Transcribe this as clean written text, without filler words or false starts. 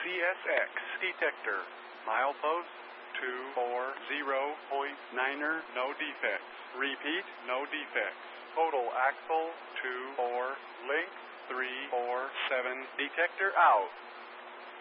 CSX detector. Milepost 240.9er, no defects. Repeat, no defects. Total axle 24, link 347, detector out.